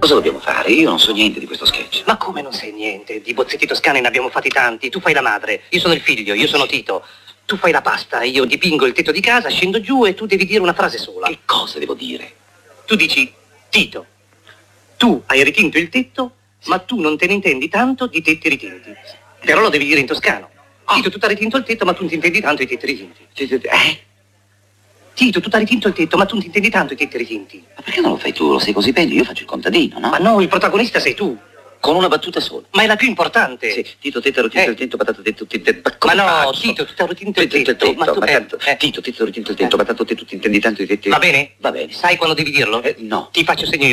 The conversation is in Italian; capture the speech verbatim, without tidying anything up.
Cosa dobbiamo fare? Io non so niente di questo sketch. Ma come non sai niente? Di bozzetti toscani ne abbiamo fatti tanti. Tu fai la madre, io sono il figlio, io sono Tito. Tu fai la pasta, io dipingo il tetto di casa, scendo giù e tu devi dire una frase sola. Che cosa devo dire? Tu dici, Tito, tu hai ritinto il tetto, sì, ma tu non te ne intendi tanto di tetti ritinti. Sì. Però lo devi dire in toscano. Oh. Tito, tu hai ritinto il tetto, ma tu non ti intendi tanto i tetti ritinti. Eh? Tito, tu hai ritinto il tetto, ma tu non ti intendi tanto i tetti ritinti. Ma perché non lo fai tu? Lo sai così bene? Io faccio il contadino, no? Ma no, il protagonista sei tu. Con una battuta sola. Ma è la più importante. Sì, Tito, tetto, ritinto eh. il tetto, patata, tetto, tetto, ma no, faccio? Tito, tu hai ritinto il tetto, tetto, ma tu... ma eh, eh. Tito, tetto, ritinto il tetto, patata, tetto, tu intendi tanto i tetti. Va bene? Va bene. Sai quando devi dirlo? Eh, no. Ti faccio segno io.